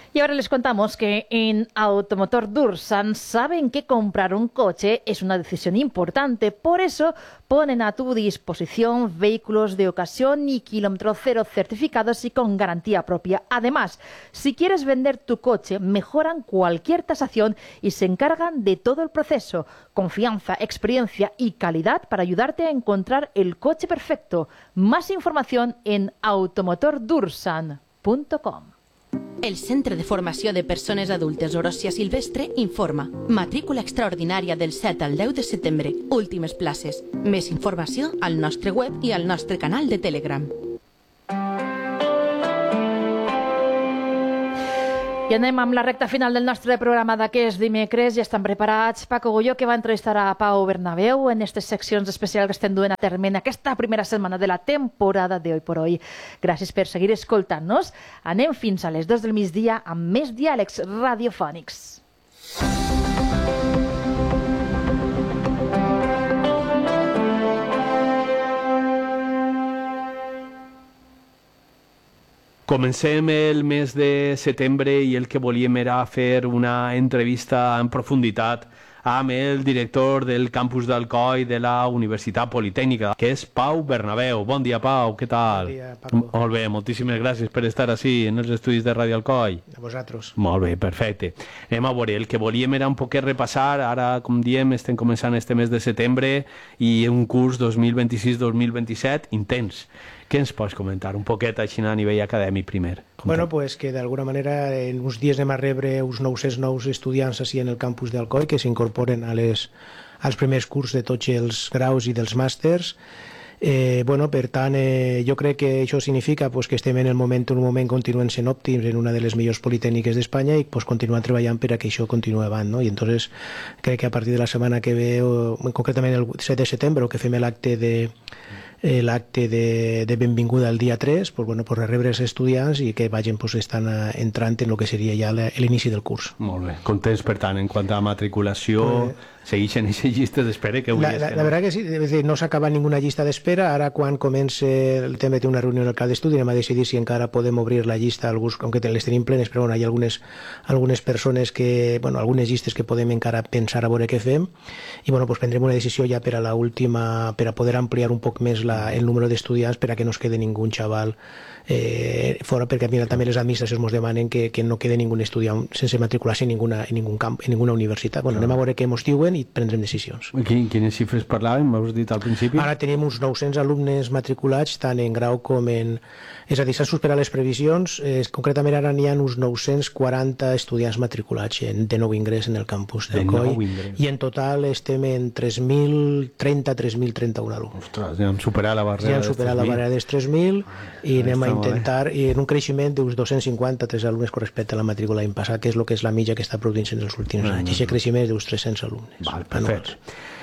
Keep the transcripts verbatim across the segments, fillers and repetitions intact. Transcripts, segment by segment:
Y ahora les contamos que en Automotor Dursan saben que comprar un coche es una decisión importante. Por eso ponen a tu disposición vehículos de ocasión y kilómetro cero certificados y con garantía propia. Además, si quieres vender tu coche, mejoran cualquier tasación y se encargan de todo el proceso. Confianza, experiencia y calidad para ayudarte a encontrar el coche perfecto. Más información en automotor dursan punto com. El Centre de Formació de Persones Adultes Oròcia Silvestre informa. Matrícula extraordinària del set al deu de setembre. Últimes places. Més informació al nostre web i al nostre canal de Telegram. I anem amb la recta final del nostre programa d'aquest dimecres. Ja estan preparats Paco Goyo, que va entrevistar a Pau Bernabéu en aquestes seccions especials que estem duent a terme en aquesta primera setmana de la temporada de Hoy por Hoy. Gràcies per seguir escoltant-nos. Anem fins a les dues del migdia amb més diàlegs radiofònics. Comencem el mes de setembre i el que volíem era fer una entrevista en profunditat amb el director del campus d'Alcoi de la Universitat Politècnica, que és Pau Bernabéu. Bon dia, Pau, què tal? Bon dia, Paco. Molt bé, moltíssimes gràcies per estar així en els estudis de Ràdio Alcoi. A vosaltres. Molt bé, perfecte. Anem a veure, el que volíem era un poquet repassar, ara, com diem, estem començant este mes de setembre i un curs dos mil vint-i-sis dos mil vint-i-set intens. Què ens pots comentar un poquet així a nivell acadèmic primer? Bueno, pues que d'alguna manera en uns dies anem a rebre uns nou-cents nous estudiants així en el campus d'Alcoi que s'incorporen a les, als primers curs de tots els graus i dels màsters. Eh, bueno, per tant, eh, jo crec que això significa pues, que estem en el moment, en un moment continuen sent òptims en una de les millors politècniques d'Espanya i pues, continuar treballant per a que això continuï avant, no? I entonces crec que a partir de la setmana que ve, o, concretament el set de setembre, que fem l'acte de eh, l'acte de, de benvinguda el dia tres, pues, bueno, pues, rebre els estudiants i que vagin pues, estan entrant en el que seria ja l'inici del curs. Molt bé. Contents, per tant, en quant a matriculació, pues, segueixen aquestes llistes d'espera que avui la, és la, que la no. veritat que sí, és dir, no s'acaba ninguna llista d'espera. Ara quan comença el tema de una reunió al cal d'estudi anem a decidir si encara podem obrir la llista, alguns, aunque les tenim plenes, però bueno, hi ha algunes, algunes persones que, bueno, algunes llistes que podem encara pensar a veure què fem i bueno, pues prendrem una decisió ja per a la última, per a poder ampliar un poc més la, el número d'estudiants per a que no es quede ningú xaval eh, fora, perquè a mi també les administracions ens demanen que, que no quede ningú estudiant sense matricular-se en, ninguna, en, ningún camp, en ninguna universitat. Bueno, anem a veure què ens diuen i prendrem decisions. Quin, quines xifres parlàvem? M'has dit al principi? Ara tenim uns nou-cents alumnes matriculats tant en grau com en... És a dir, s'han superat les previsions. Eh, concretament ara n'hi ha uns nou-cents quaranta estudiants matriculats en, de nou ingrés en el campus d'Alcoi. I en total estem en tres mil trenta tres mil trenta-un alumnes. Ostres, ja hem superat la barrera, ja hem superat la barrera dels tres mil i anem a intentar, i en un creixement d'uns dos-cents cinquanta-tres alumnes respecte a la matrícula l'any passat, que és el que és la mitja que està produint en els últims mm. anys. I aquest creixement és d'uns tres-cents alumnes. Val, perfecte.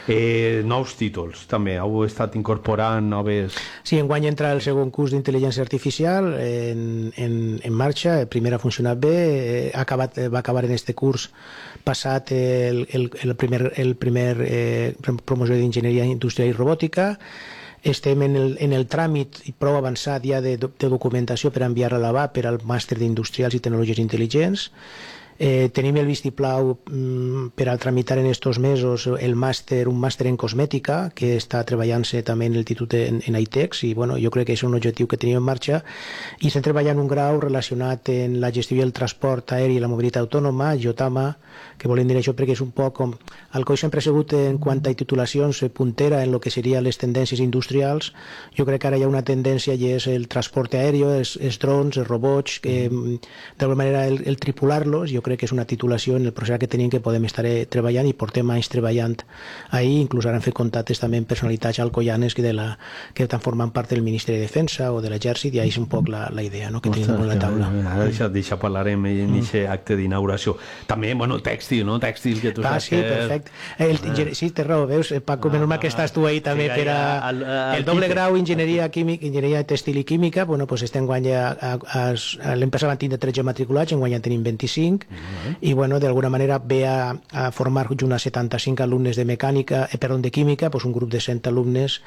Eh, nous títols, també. Heu estat incorporant noves... Sí, enguany entra el segon curs d'intel·ligència artificial en, en, en marxa. El primer ha funcionat bé. Ha acabat, va acabar en este curs passat el, el, el primer, el primer eh, promoció d'enginyeria industrial i robòtica. Estem en el, en el tràmit prou avançat ja de, de documentació per enviar a l'A B A per al màster d'industrials i tecnologies intel·ligents. Eh, tenim el vistiplau mm, per a tramitar en estos mesos el màster, un màster en cosmètica que està treballant-se també en l'Institut en, en ITEX i bueno, jo crec que és un objectiu que tenim en marxa i estem treballant un grau relacionat en la gestió i el transport aeri i la mobilitat autònoma, JOTAMA, que volem dir això perquè és un poc com... Alcoi sempre ha sigut en quant a titulacions puntera en el que serien les tendències industrials. Jo crec que ara hi ha una tendència i és el transport aeri, els, els drons, els robots, que d'alguna manera el, el tripular-los, jo crec que és una titulació en el procés que tenim que podem estar treballant i portem anys treballant ahir, inclús ara hem fet contactes també amb personalitats alcoianes que, de la, que estan formant part del Ministeri de Defensa o de l'Exèrcit i ahí és un poc la, la idea no? que tenim damunt la taula. Ara deixa, deixa parlarem en aquest mm. acte d'inauguració. També, bueno, tèxtil, no? Tèxtil, que tu ah, saps sí, que... perfecte. El, ah. Sí, té raó, veus, Paco, menys mal que estàs tu ahí també per a... El, el doble grau enginyeria química, enginyeria tèxtil i química, bueno, pues estem guany ja... L'any passat van tindre tretze matriculats, en guany ja tenim vint-i-cinc, mm. i bueno, d'alguna manera ve a, a formar junt a setanta-cinc alumnes de mecànica, eh, perdó, de química, pues un grup de cent alumnes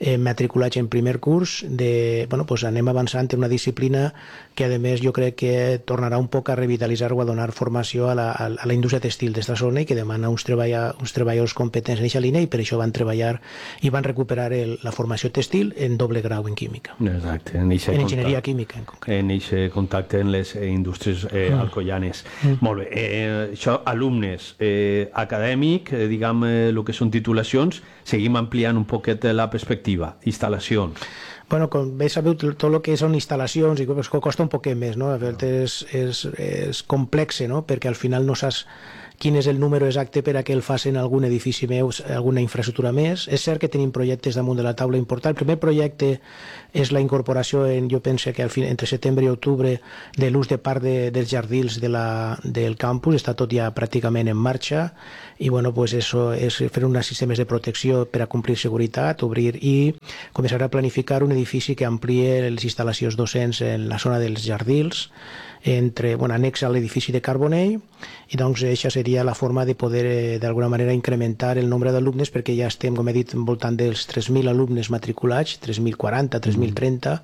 eh, matriculats en primer curs, de, bueno, pues anem avançant en una disciplina que a més jo crec que tornarà un poc a revitalitzar o a donar formació a la, a la indústria textil d'esta zona i que demana uns, treballa, uns treballadors competents en aquesta línia, i per això van treballar i van recuperar el, la formació textil en doble grau en química. Exacte, en, en enginyeria química en concret. En aquest contacte en les indústries eh, mm. alcoianes. Mm. Molt bé, eh, això, alumnes, eh, acadèmic, eh, diguem, eh, el que són titulacions, seguim ampliant un poquet la perspectiva, instal·lacions. Bueno, com bé sabeu, tot el que són instal·lacions i pues, costa un poquet més, no? A vegades és, és, és complex, no? Perquè al final no saps quin és el número exacte per a que el facin algun edifici meu, alguna infraestructura més. És cert que tenim projectes damunt de la taula importants. El primer projecte és la incorporació, en, jo penso que al fin, entre setembre i octubre, de l'ús de part de, dels jardins de la, del campus. Està tot ja pràcticament en marxa i bueno, pues eso és fer uns sistemes de protecció per a complir seguretat, obrir i començar a planificar un edifici que ampliï les instal·lacions docents en la zona dels jardins, entre, bueno, annex a l'edifici de Carbonell, i doncs això seria la forma de poder eh, d'alguna manera incrementar el nombre d'alumnes, perquè ja estem, com he dit, voltant dels tres mil alumnes matriculats, tres mil quaranta, tres mil trenta,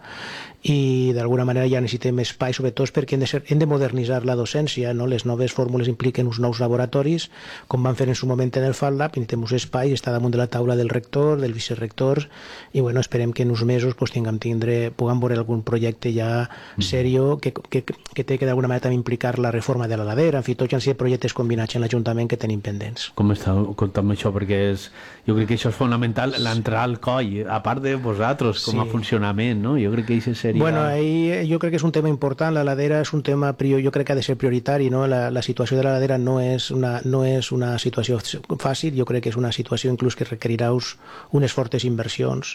i d'alguna manera ja necessitem espai, sobretot perquè hem de, ser, hem de modernitzar la docència, no? Les noves fórmules impliquen uns nous laboratoris, com van fer en su moment en el FatLab, i necessitem uns espais, està damunt de la taula del rector, del vicerector, i bueno, esperem que en uns mesos pues, tinguem tindre, puguem veure algun projecte ja serio que, que, que té que d'alguna manera també implicar la reforma de la ladera, en fi, tots han sigut projectes combinats en l'Ajuntament que tenim pendents. Com està comptant això? Perquè és, jo crec que això és fonamental, l'entrar al coll, a part de vosaltres, com sí. a funcionament, no? Jo crec que això seria... Bueno, ahí jo crec que és un tema important, la ladera és un tema, jo crec que ha de ser prioritari, no? La, la situació de la ladera no és, una, no és una situació fàcil, jo crec que és una situació inclús que requerirà unes fortes inversions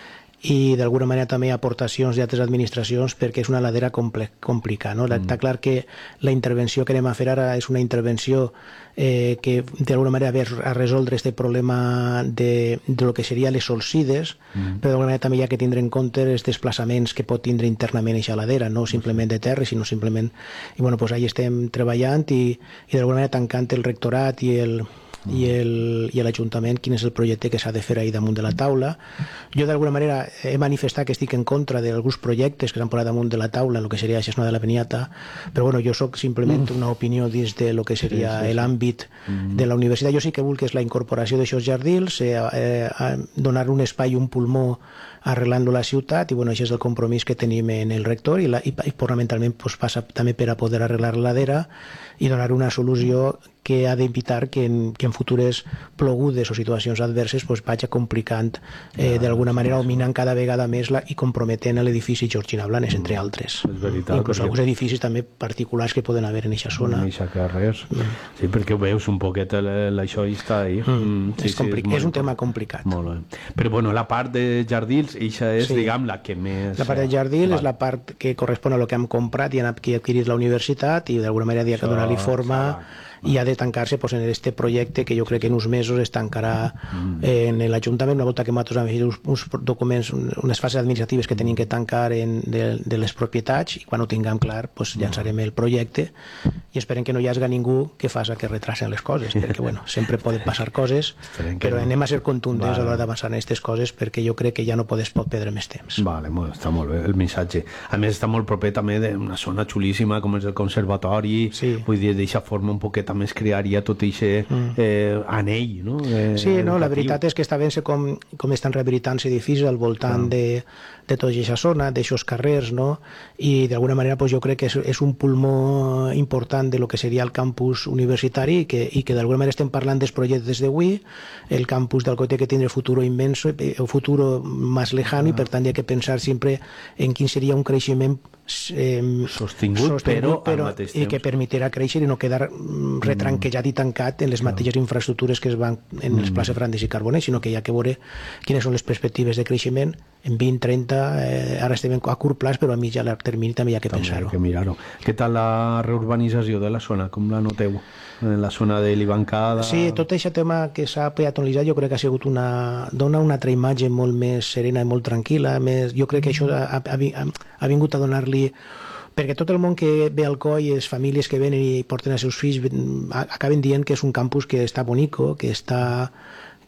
i d'alguna manera també aportacions d'altres administracions perquè és una ladera complicada. No? Mm. Està clar que la intervenció que anem a fer ara és una intervenció eh, que d'alguna manera ve a resoldre aquest problema de, de lo que seria les solsides, mm. però d'alguna manera també hi ha que tindre en compte els desplaçaments que pot tindre internament aquesta ladera, no simplement de terra, sinó simplement... I bueno, pues ahí estem treballant i, i d'alguna manera tancant el rectorat i el... i el, i l'Ajuntament quin és el projecte que s'ha de fer ahí damunt de la taula. Jo d'alguna manera he manifestat que estic en contra d'alguns projectes que s'han posat damunt de la taula en el que seria la zona de la Beniata, però bueno, jo soc simplement una opinió dins de lo que seria sí, sí, sí. l'àmbit mm. de la universitat. Jo sí que vull que és la incorporació d'aixòs jardins, eh, eh, donar un espai, un pulmó arreglant-lo la ciutat, i bueno, això és el compromís que tenim en el rector, i, la, i, i fonamentalment pues, passa també per a poder arreglar la ladera i donar una solució que ha d'evitar que, en, que en futures plogudes o situacions adverses pues, vagi complicant eh, d'alguna manera o minant cada vegada més la, i comprometent l'edifici Georgina Blanes, mm. entre altres. És veritat. Inclús perquè... alguns edificis també particulars que poden haver en aquesta zona. En aquesta carrers. Mm. Sí, perquè veus un poquet l'això i està ahí. Mm. Mm. Sí, és, sí, és, és un tema complicat. Molt bé. Però bueno, la part de jardins, això és, sí. diguem, la que més... La part de jardins és la part que correspon a lo que hem comprat i hem adquirit la universitat i d'alguna manera hi ha que donar-li forma i ha de tancar-se pues, en aquest projecte que jo crec que en uns mesos es tancarà mm. en l'Ajuntament, una volta que nosaltres hem fet uns, uns documents, unes fases administratives que tenim que tancar en, de, de les propietats, i quan ho tinguem clar pues, llançarem el projecte i esperem que no hi hagi ningú que faci que retrasen les coses, perquè bueno, sempre poden passar coses, però no. anem a ser contundents vale. a l'hora d'avançar en aquestes coses perquè jo crec que ja no podes pot perdre més temps. Vale, molt, està molt bé el missatge. A més està molt proper també d'una zona xulíssima com és el conservatori, sí. vull dir, d'aquesta forma un poquet també es crearia tot aquest eh, anell, no? Eh, sí, no, la veritat és que està veient com, com estan rehabilitant-se edificis al voltant no. de, de tota aquesta zona, d'aixòs carrers, no? I d'alguna manera pues, jo crec que és, és un pulmó important de lo que seria el campus universitari i que, i que d'alguna manera estem parlant dels projectes d'avui, el campus del Cote que tindrà futuro inmenso, o futuro más lejano, ah. i per tant hi ha que pensar sempre en quin seria un creixement eh, sostingut, sostingut però, però al mateix i que permetrà créixer i no quedar retranquejat i tancat en les mateixes infraestructures que es van en les places Brandes i Carbonell, sinó que hi ha que veure quines són les perspectives de creixement en vint, trenta, eh, ara estem a curt plaç, però a mitjà a llarg termini també hi ha que pensar-ho. Que mirar-ho. Què tal la reurbanització de la zona? Com la noteu? En la zona de l'Ibancada... Sí, tot aquest tema que s'ha peatonalitzat jo crec que ha sigut una... dona una altra imatge molt més serena i molt tranquil·la. Més, jo crec que això ha, ha, ha vingut a donar-li... Perquè tot el món que ve al coll, les famílies que venen i porten els seus fills, acaben dient que és un campus que està bonico, que està...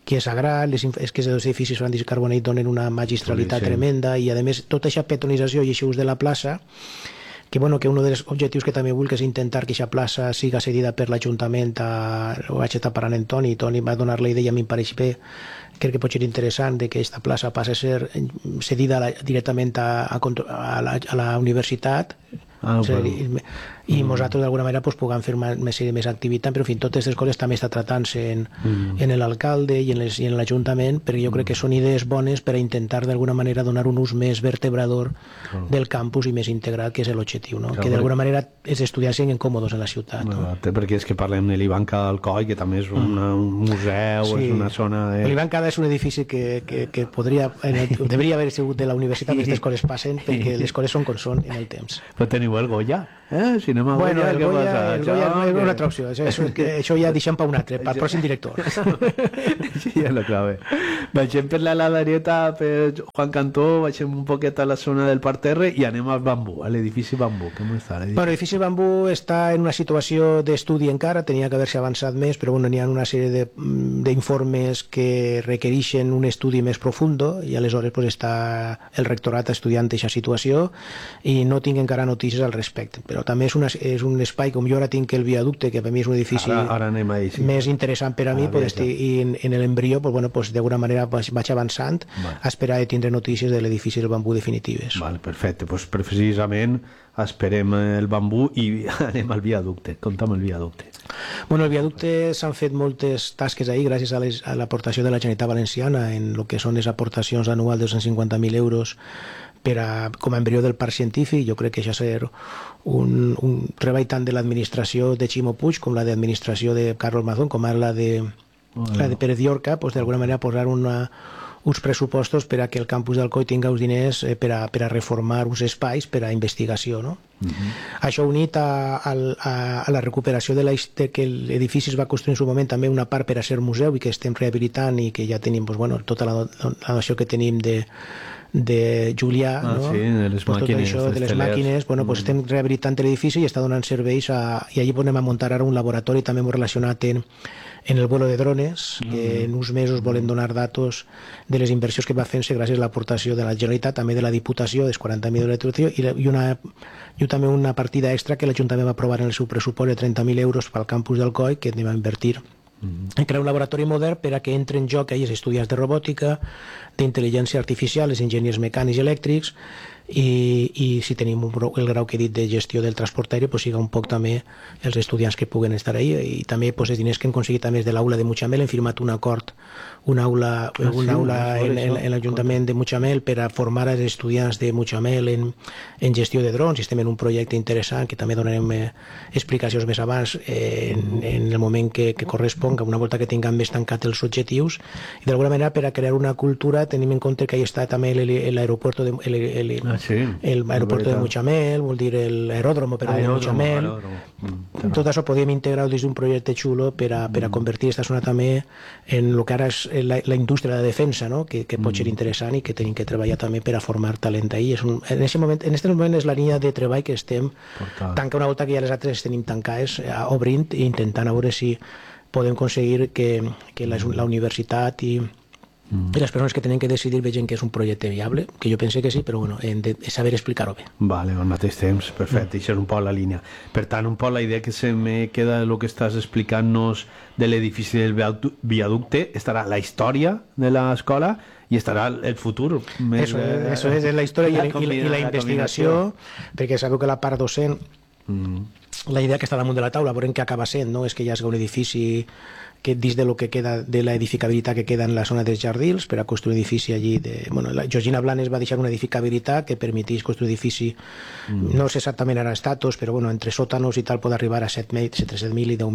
que és sagrat, les, és que els edificis Francis Carbonell donen una magistralitat sí, sí. tremenda, i a més tota aquesta petonització i aquest ús de la plaça, que, bueno, que un dels objectius que també vull que és intentar que aquesta plaça siga cedida per l'Ajuntament a... ho vaig estar parlant amb Toni, i Toni va donar la idea, a mi em pareix bé, crec que pot ser interessant de que aquesta plaça passi a ser cedida a la, directament a, a, a, la, a la universitat, ah, o sigui, bueno. i mm. nosaltres d'alguna manera pues, puguem fer més, més, més activitat, però en fi, totes aquestes coses també està tratant-se en, mm. en l'alcalde i en l'Ajuntament, perquè jo crec que són idees bones per a intentar d'alguna manera donar un ús més vertebrador oh. del campus i més integrat, que és l'objectiu, no? Que d'alguna manera els estudiants siguin còmodes en la ciutat. No? Perquè és que parlem de l'Ivanca del Coll, que també és una, un museu, sí. és una zona de... L'Ivanca és un edifici que, que, que podria, en el, devia haver sigut de la universitat, aquestes coses passen, perquè les coses són com són en el temps. Però teniu el Goya, eh? Si anem a bueno, Goya, el què Goya, passa? el Goya no és una altra opció, això, això, això ja deixem per un altre, per pròxim director. Sí, ja lo clave. Baixem per la ladarieta per Juan Cantó, baixem un poquet a la zona del parterre i anem al Bambú, a l'edifici Bambú. Com està l'edifici? Bueno, l'edifici Bambú està en una situació d'estudi encara, tenia que haver-se avançat més, però bueno, n'hi ha una sèrie d'informes que requereixen un estudi més profundo, i aleshores pues, està el rectorat estudiant aquesta situació i no tinc encara notícies al respecte, però també és, una, és un espai, com jo ara tinc el viaducte, que per mi és un edifici ara, ara ahí, sí. més interessant per a mi, pues, estic, i en, en l'embrió pues, bueno, pues, d'alguna manera pues, vaig avançant vale. a esperar de tindre notícies de l'edifici del Bambú definitives. Vale, perfecte, pues, precisament esperem el Bambú i anem al viaducte. Conta'm el viaducte. Bueno, el viaducte s'han fet moltes tasques ahir gràcies a, les, a l'aportació de la Generalitat Valenciana en el que són les aportacions anuals de dos-cents cinquanta mil euros per a, com a embrió del parc científic. Jo crec que això ser un, un treball tant de l'administració de Ximo Puig com la d'administració de Carlos Mazón, com ara la de, oh, la de Pérez Llorca, pues, d'alguna manera posar una, uns pressupostos per a que el campus d'Alcoi tingui uns diners eh, per, a, per a reformar uns espais per a investigació, no? Uh-huh. Això unit a, a, a la recuperació de, la, de que l'edifici es va construir en su moment també una part per a ser museu i que estem rehabilitant i que ja tenim pues, bueno, tota la, la noció que tenim de de Julià, ah, no? Sí, de les pues màquines, això, de les màquines, bueno, pues estem rehabilitant l'edifici i està donant serveis a, i allí podem muntar ara un laboratori també molt relacionat en, en el vuelo de drones, mm. que en uns mesos volen donar datos de les inversions que va fent-se gràcies a l'aportació de la Generalitat, també de la Diputació, dels quaranta mil euros, i, i, una, i també una partida extra que l'Ajuntament va aprovar en el seu pressupost de trenta mil euros pel campus d'Alcoi, que anem a invertir en crear un laboratori modern per a que entren en joc els estudiants de robòtica, d'intel·ligència artificial, els enginyers mecànics i elèctrics, i, i si tenim un, el grau que he dit de gestió del transport aeri, pues, siga un poc també els estudiants que puguen estar ahí, i també pues, els diners que hem aconseguit a més de l'aula de Mutxamel, hem firmat un acord una aula, ah, una sí, aula en, en, en l'Ajuntament de Mutxamel per a formar els estudiants de Mutxamel en, en gestió de drons, i estem en un projecte interessant que també donarem eh, explicacions més abans eh, en, en el moment que, que corresponga, una volta que tinguem més tancat els objectius, i d'alguna manera per a crear una cultura tenim en compte que hi està també l'aeroport de, el, el, ah, sí, el aeropuerto de Mutxamel, vol dir l'aeròdromo però de Mutxamel, mm, tot això podíem integrar dins d'un projecte xulo per a, per a convertir aquesta zona també en el que ara és la, la indústria de defensa, no? que, que pot ser interessant i que tenim que treballar també per a formar talent ahí. És un, en aquest moment, en aquest moment és la línia de treball que estem tancant una volta que ja les altres tenim tancades, eh, obrint i intentant a veure si podem aconseguir que, que la, la universitat i Mm. I les persones que tenen que decidir vegin que és un projecte viable, que jo pense que sí, però bueno, hem de saber explicar-ho bé. Vale, al mateix temps, perfecte, mm. això és un poc la línia. Per tant, un poc la idea que se me queda de lo que estàs explicant-nos de l'edifici del viaducte, estarà la història de l'escola i estarà el futur. Eso, eh, eso és la història i, la, i, la, i la investigació, perquè sabeu que la part docent, mm. la idea que està damunt de la taula, veurem què acaba sent, no? És que hi hagi un edifici que dins de lo que queda de la edificabilitat que queda en la zona dels jardins per a construir edifici allí de, bueno, la Georgina Blanes va deixar una edificabilitat que permetís construir edifici mm. no sé exactament ara estatus, però bueno, entre sòtanos i tal pot arribar a set mil i deu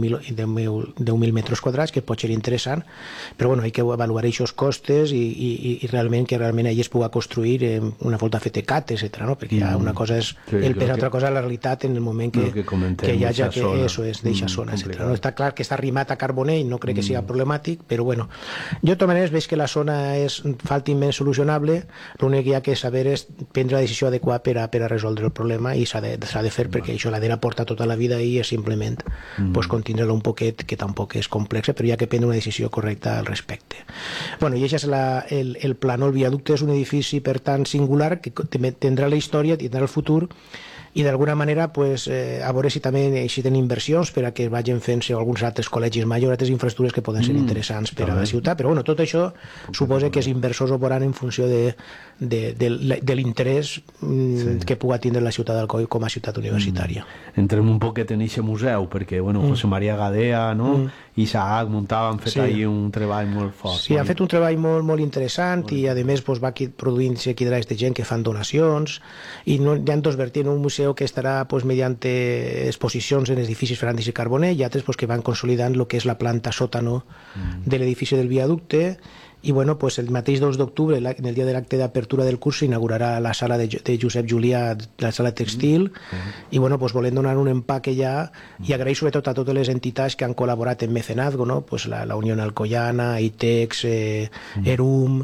mil metres quadrats, que pot ser interessant, però bueno, hay que avaluar aquests costes i, i, i realment que realment allí es pugui construir eh, una volta fet cat, etcètera, no? Perquè mm. ja una cosa és sí, el pes, altra cosa és la realitat en el moment que, que, que hi hagi que eso és d'eixa mm, zona, etcètera. No? Està clar que està arrimat a Carbonell, no crec que sigui problemàtic, però bueno, jo de totes maneres veig que la zona és fàcilment solucionable, l'únic que hi ha que saber és prendre la decisió adequada per a, per a resoldre el problema, i s'ha de, s'ha de fer perquè això la dena porta tota la vida i és simplement mm. pues, contindre-la un poquet, que tampoc és complexa, però hi ha que prendre una decisió correcta al respecte. Bueno, i això és la, el, el plano. El viaducte és un edifici, per tant, singular, que tindrà la història, tindrà el futur, i d'alguna manera pues, eh, a veure si també necessiten inversions per a que vagin fent-se alguns altres col·legis majors, altres infraestructures que poden ser mm, interessants per a la ciutat, però bueno, tot això suposa que els inversors ho veuran en funció de, de, de, de l'interès mm, sí. que pugui tindre la ciutat d'Alcoi com a ciutat universitària. Mm. Entrem un poquet en aquest museu, perquè bueno, mm. José María Gadea, no? Mm. Isaac Montava han fet sí. ahí un treball molt fort. Sí, han fet un treball molt, molt interessant molt. I a més pues, va produint-se quidrais de gent que fan donacions, i no, hi ha dos vertients, un museu que estarà pues, mediante exposicions en edificis Ferrandis i Carboner, i altres pues, que van consolidant el que és la planta sòtano mm. de l'edifici del viaducte. I bueno, pues el mateix dos d'octubre, en el dia de l'acte d'apertura del curs, s'inaugurarà la sala de, de Josep Julià, la sala textil, mm. i bueno, pues volem donar un empaque ja, i agrair sobretot a totes les entitats que han col·laborat en mecenazgo, no? Pues la, la Unió Alcoyana, ITEX, eh, ERUM,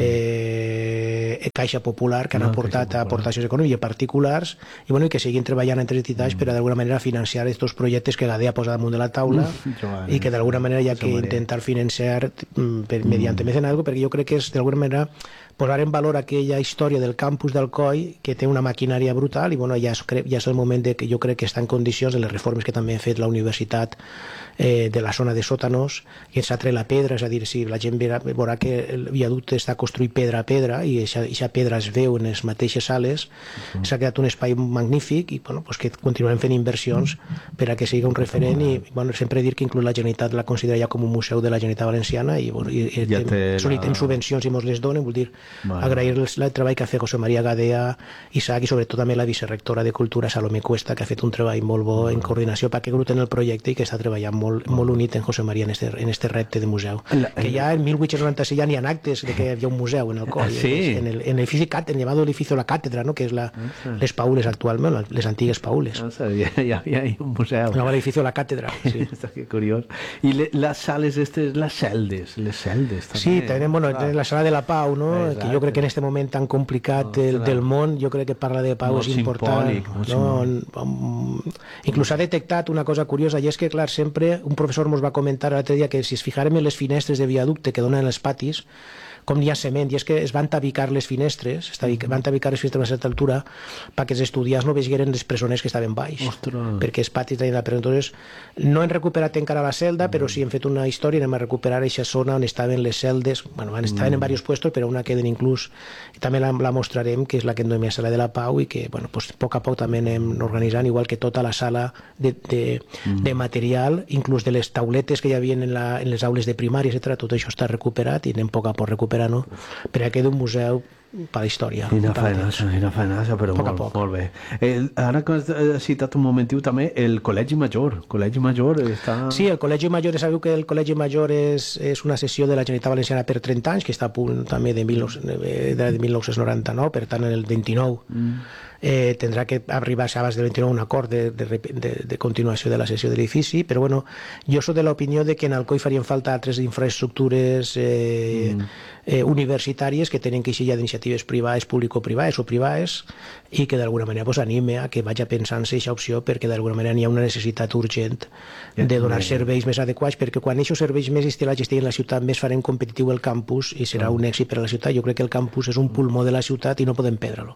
eh, Caixa Popular, que han no, aportat aportacions econòmiques particulars, i bueno, i que seguin treballant entre entitats mm. per a d'alguna manera financiar aquests projectes que Gadea posa damunt de la taula, Uf, i que d'alguna manera hi ha que intentar financiar per, mediante mecenazgo, perquè jo crec que és d'alguna manera posar en valor aquella història del campus d'Alcoi, que té una maquinària brutal, i bueno, ja és, ja és el moment de que jo crec que està en condicions de les reformes que també ha fet la universitat eh, de la zona de sòtanos, que s'ha tret la pedra, és a dir, si la gent veurà, veurà que el viaducte està construït pedra a pedra, i aquesta pedra es veu en les mateixes sales, uh -huh. s'ha quedat un espai magnífic, i bueno, pues que continuem fent inversions per a que sigui un referent, i bueno, sempre dir que inclús la Generalitat la considera ja com un museu de la Generalitat Valenciana, i, bueno, i, i ja té la... en subvencions i mos les donen, vull dir, Vale. agrair el treball que ha fet José María Gadea, Isaac, i sobretot també la vicerectora de Cultura, Salomé Cuesta, que ha fet un treball molt bo en coordinació perquè gluten el projecte, i que està treballant molt, molt unit en José María en este, en este repte de museu. La, que ja en mil vuit-cents noranta-sis ja n'hi ha actes de que hi havia un museu en el coll, sí. en, el, en l'edifici Cat, el llamado edificio La Càtedra, no? Que és la, ah, les paules actualment, les antigues paules. No sabia, ja havia un museu. No, l'edificio La Càtedra, sí. Que curiós. I le, les sales estes, les celdes, les celdes també. Sí, tenim, bueno, tenim la sala de la Pau, no? Exacte. Que jo crec que en aquest moment tan complicat no, del, del món, jo crec que parla de pau molt és important. Simbòlic, no? Um, inclús s'ha detectat una cosa curiosa, i és que, clar, sempre un professor ens va comentar l'altre dia que si es fijarem en les finestres de viaducte que donen els patis, com n'hi ha cement, i és que es van tabicar les finestres, es van tabicar les finestres a una certa altura perquè els estudiants no vegeren els presoners que estaven baix, Ostres. perquè els patis tenien la presó. Entonces, no hem recuperat encara la celda, però sí hem fet una història, anem a recuperar aquesta zona on estaven les celdes, bueno, estaven en diversos puestos, però una queden inclús, i també la, la mostrarem, que és la que en donem a Sala de la Pau, i que, bueno, pues, a poc a poc també anem organitzant, igual que tota la sala de, de, mm. de material, inclús de les tauletes que hi havia en, la, en les aules de primària, etcètera. Tot això està recuperat, i anem a poc a poc recuperar, no? Per a que d'un museu per la història. Quina faenassa, quina faenassa, però poc molt, poc. molt bé. El, ara que has citat un momentiu també, el Col·legi Major. El Col·legi Major està... Sí, el Col·legi Major, sabeu que el Col·legi Major és, és una sessió de la Generalitat Valenciana per trenta anys, que està a punt també de, mil, de mil nou-cents noranta-nou, per tant, en el vint-i-nou mm. eh, tindrà que arribar abans del vint-i-nou un acord de, de, de, de continuació de la sessió de l'edifici, però bueno, jo soc de l'opinió de que en Alcoi farien falta altres infraestructures eh, mm. eh, universitàries que tenen que ser ja d'iniciatives privades, público-privades o privades, i que d'alguna manera pues, anime a que vagi pensant-se aquesta opció, perquè d'alguna manera hi ha una necessitat urgent de donar serveis més adequats, perquè quan aquests serveis més instal·lats estiguin a la ciutat, més farem competitiu el campus i serà un èxit per a la ciutat. Jo crec que el campus és un pulmó de la ciutat i no podem perdre-lo.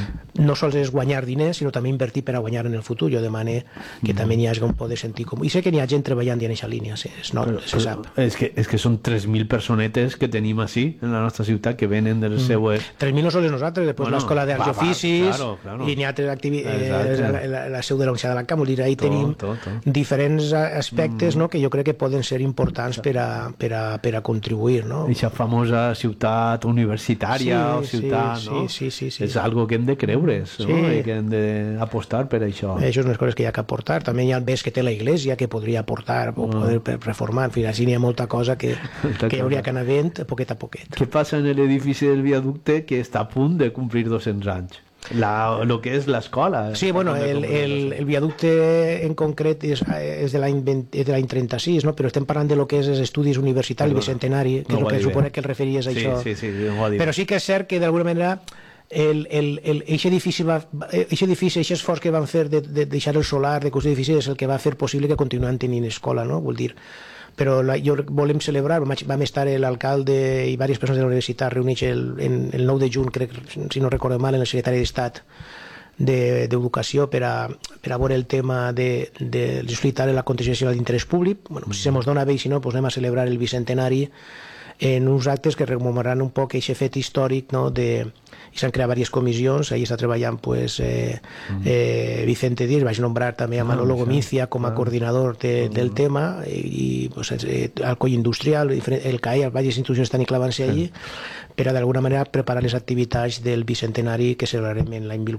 No sols és guanyar diners, sinó també invertir per a guanyar en el futur. Jo demane que també n'hi hagi un poder sentir comú. I sé que n'hi ha gent treballant en aquesta línia, es, no, però, se sap. És que, és que són tres mil personetes que tenim així, en la nostra ciutat, que venen de les seues... tres mil no sols nosaltres, després bueno, l'Escola d'Arts i Oficis, claro, claro. i n'hi ha altres activitats, eh, la, la, la seu de la Universitat de l'Alcamp, vull dir, ahí tot, tenim tot, tot. diferents aspectes mm. no, que jo crec que poden ser importants per a, per a, per a contribuir. No? Aquesta famosa ciutat universitària sí, o ciutat, sí, no? Sí, sí, sí, sí. És algo que hem de creure's, sí. no? I que hem d'apostar per això. Això és unes coses que hi ha que aportar. També hi ha el bes que té la Iglesia, que podria aportar o poder reformar. En fi, així n'hi ha molta cosa que, que hi hauria que anar vent poquet a poquet. Què passa en l'edifici del viaducte que està a punt de complir dos-cents anys? La, lo que és l'escola. Sí, bueno, el, el, el viaducte en concret és, és de l'any trenta-sis, no? Però estem parlant de lo que és els estudis universitaris, el bicentenari, que no és el que supone que el referies a sí, això. Sí, sí, sí, ho però sí que és cert que d'alguna manera el, el, el, eixe edifici, va, eixe edifici, eixe esforç que van fer de, de deixar el solar, de construir edificis, és el que va fer possible que continuem tenint escola, no? Vull dir, però la, jo volem celebrar, vam estar l'alcalde i diverses persones de la universitat reunits el, en, el nou de juny, crec, si no recordo mal, en el secretari d'Estat d'Educació de, per, a, per a veure el tema de, de solicitar l'aconteció nacional d'interès públic. Bueno, si se mos dona bé i si no, pues anem a celebrar el bicentenari en uns actes que rememoraran un poc aquest fet històric, no? De, i s'han creat diverses comissions, ahí està treballant pues, eh, eh, Vicente Díaz, vaig nombrar també a Manolo Gomicia com a coordinador de, del tema, i pues, eh, Alcoy Industrial, el C A E, diverses institucions estan clavant-se allí, per a d'alguna manera preparar les activitats del bicentenari que celebrarem en l'any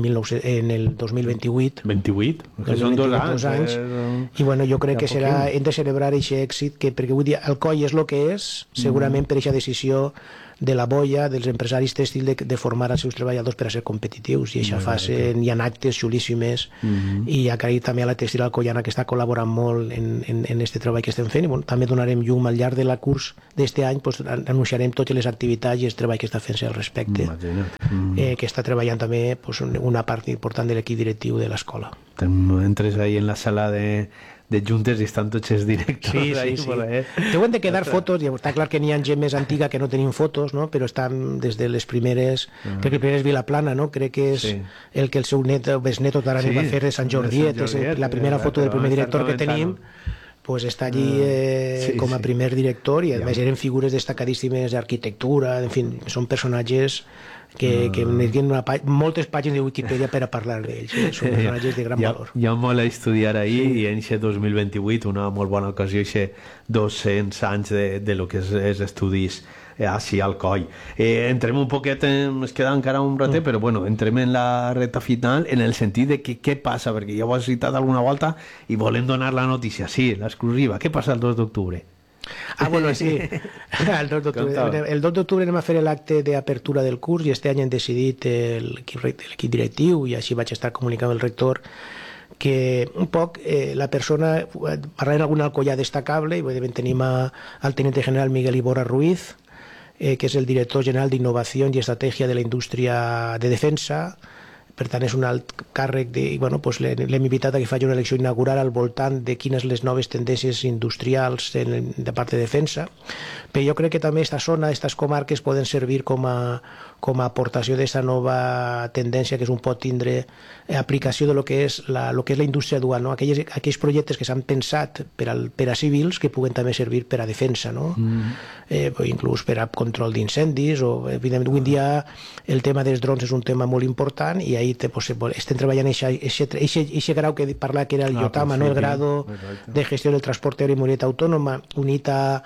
en el dos mil vint-i-vuit. vint-i-vuit? Que són dos anys. Dos anys. Eh, I bueno, jo crec que serà, hem de celebrar aquest èxit, que, perquè vull dir, Alcoy és el que és, segurament per aquesta decisió de la boia, dels empresaris tèxtils de, de formar els seus treballadors per a ser competitius, i això fa ser, hi ha actes xulíssimes, mm-hmm. i agrair també a la tèxtil alcoiana que està col·laborant molt en, en, en este treball que estem fent, i bueno, també donarem llum al llarg de la curs d'este any, pues, anunciarem totes les activitats i el treball que està fent-se al respecte, mm-hmm. eh, que està treballant també pues, una part important de l'equip directiu de l'escola. Entres ahí en la sala de de juntes i estan tots els directors. Sí, sí, sí. Eh? Deuen de quedar fotos, i està clar que n'hi ha gent més antiga que no tenim fotos, no? Però estan des de les primeres, uh -huh. crec que el primer és Vilaplana, no? Crec que és sí. el que el seu net, o besnet o taranet sí, va fer de Sant Jordiet, de Sant Jordiet, és la primera foto del primer director que tenim, pues està allí eh, sí, com a primer director, i a més eren figures destacadíssimes d'arquitectura, en fi, són personatges que, que necessiten una pà moltes pàgines de Wikipedia per a parlar d'ells, eh? Són personatges de gran hi ha, valor. Hi ha molt a estudiar ahir, sí. I en aquest dos mil vint-i-vuit una molt bona ocasió, aquest dos-cents anys de, de lo que és els estudis així al coll. Eh, entrem un poquet, en, es queda encara un ratet, mm. però bueno, entrem en la recta final en el sentit de que què passa, perquè ja ho has citat alguna volta i volem donar la notícia, sí, l'exclusiva. Què passa el dos d'octubre? Ah, bueno, sí. El dos d'octubre. El dos d'octubre anem a fer l'acte d'apertura del curs, i este any hem decidit l'equip directiu, i així vaig estar comunicant amb el rector, que un poc eh, la persona, parlant d'algun alcoià destacable, i tenim a, al tenente general Miguel Iborra Ruiz, eh, que és el director general d'Innovació i Estratègia de la Indústria de Defensa. Per tant, és un alt càrrec de, i bueno, pues l'hem invitat a que faci una lecció inaugural al voltant de quines les noves tendències industrials en, de part de defensa. Però jo crec que també aquesta zona, aquestes comarques poden servir com a, com a aportació d'aquesta nova tendència que és un pot tindre aplicació de lo que és la, lo que és la indústria dual, no? Aquells, aquells projectes que s'han pensat per, al, per a civils que puguen també servir per a defensa, no? Mm. Eh, inclús per a control d'incendis, o evidentment avui en dia el tema dels drons és un tema molt important, i ahí te, pues, estem treballant aquest grau que parlava que era el ah, IOTAMA, no? El grado Exacte. De gestió del transport aeri i mobilitat autònoma, unit a,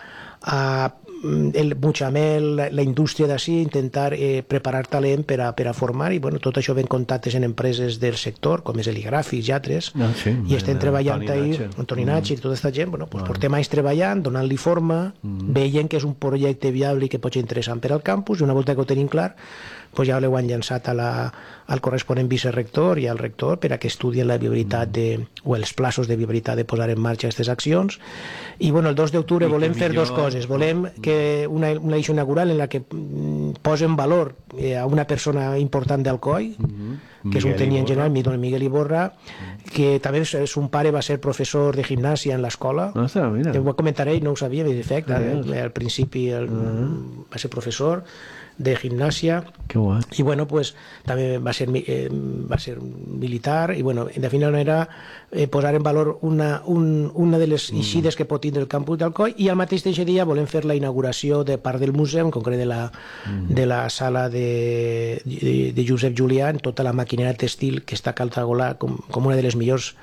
a el Mutxamel, la, la indústria d'ací, intentar eh, preparar talent per a, per a formar, i bueno, tot això ven contactes en empreses del sector, com és Eligràfics i altres, ah, sí, i estem treballant ahí, Antoni Natxi, mm. i tota aquesta gent, bueno, pues ah. portem anys treballant, donant-li forma, mm. veient que és un projecte viable i que pot ser interessant per al campus, i una volta que ho tenim clar, pues ja l'ho han llançat a la, al corresponent vicerector i al rector per a que estudien la viabilitat de, o els plaços de viabilitat de posar en marxa aquestes accions. I bueno, el dos d'octubre volem fer millor... dues coses. Volem que una, una edició inaugural en la que posa en valor eh, a una persona important d'Alcoi, mm-hmm. que és un tenient general, Miguel Iborra, que també son pare va ser professor de gimnàsia en l'escola. No sé, mira. Ho comentaré, no ho sabia, en efecte, eh, al principi el, uh-huh. va ser professor de gimnàsia. Que guai. I bueno, pues també va ser, eh, va ser militar, i bueno, en definitiva era eh, posar en valor una, un, una de les eixides mm. que pot tindre el campus d'Alcoi, i al mateix dia volem fer la inauguració de part del museu, en concret de la, mm. de la sala de, de, de Josep Julià, tota la maquinària textil que està catalogada com, com una de les millors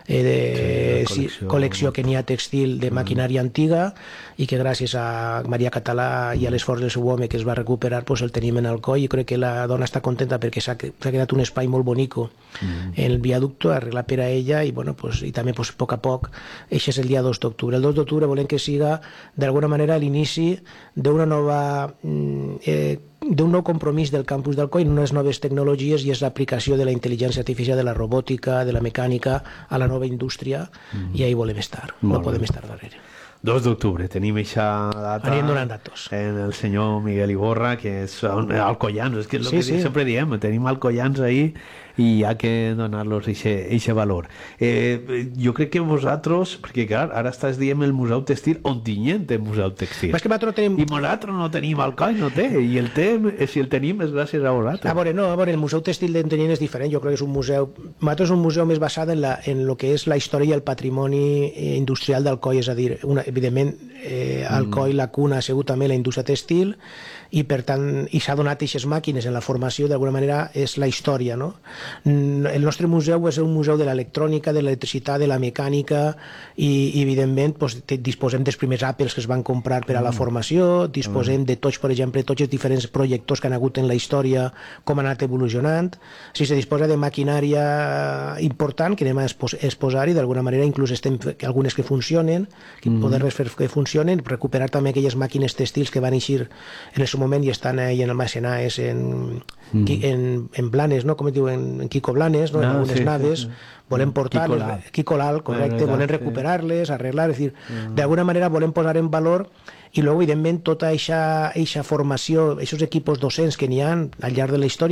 eh, de sí, col·lecció... col·lecció Kenia Textil de maquinària mm. antiga, i que gràcies a Maria Català i a l'esforç del seu home que es va recuperar, pues, el tenim en Alcoi, i crec que la dona està contenta perquè s'ha quedat un espai molt bonico mm. en el viaducto, arreglat per a ella, i, bueno, pues, i també pues, a poc a poc. Això és el dia dos d'octubre. El dos d'octubre volem que siga d'alguna manera l'inici d'una nova eh, d'un nou compromís del campus d'Alcoi en unes noves tecnologies, i és l'aplicació de la intel·ligència artificial, de la robòtica, de la mecànica a la nova indústria, mm. i ahí volem estar, no podem estar darrere. dos d'octubre, tenim aquesta data. Anirem donant datos. En el senyor Miguel Iborra, que és alcoians, és que és el sí, que sí. sempre diem, tenim alcoians ahí i hi ha que donar-los aquest valor. Eh, jo crec que vosaltres, perquè clar, ara estàs dient el Museu Textil, on tinguem el Museu Textil. Però és que nosaltres no tenim... I nosaltres no tenim Alcoi, no té, i el té, si el tenim és gràcies a vosaltres. A veure, no, a veure, el Museu Textil d'Ontinyent és diferent, jo crec que és un museu... Nosaltres és un museu més basat en, la, en lo que és la història i el patrimoni industrial d'Alcoi, és a dir, una, evidentment, eh, Alcoi, la cuna, ha sigut també la indústria textil, i per tant, i s'ha donat aquestes màquines en la formació, d'alguna manera és la història, no? El nostre museu és un museu de l'electrònica, de l'electricitat, de la mecànica, i, i evidentment doncs, disposem dels primers Apples que es van comprar per a la formació, disposem de tots, per exemple, tots els diferents projectors que han hagut en la història, com han anat evolucionant. Si se disposa de maquinària important que anem a exposar, i d'alguna manera inclús estem algunes que funcionen, que mm. poder fer que funcionen, recuperar també aquelles màquines textils que van eixir en el seu moment i estan ahí en almacenades en, mm. en, en Blanes, no? Com es diu, en, en Quico Blanes, no? En no, algunes sí, naves, sí, sí. volem portar Quico Lal, correcte, volem recuperar-les, arreglar, és dir, mm. d'alguna manera volem posar en valor, i luego, evidentment, tota aquesta formació, aquests equipos docents que n'hi ha al llarg de la història,